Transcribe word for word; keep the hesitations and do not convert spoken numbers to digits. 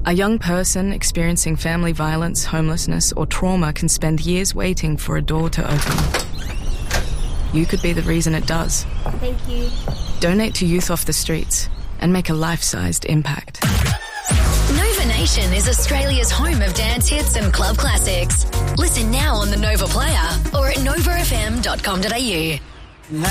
A young person experiencing family violence, homelessness, or trauma can spend years waiting for a door to open. You could be the reason it does. Thank you. Donate to Youth Off the Streets and make a life-sized impact. Nova Nation is Australia's home of dance hits and club classics. Listen now on the Nova Player or at nova f m dot com dot a u.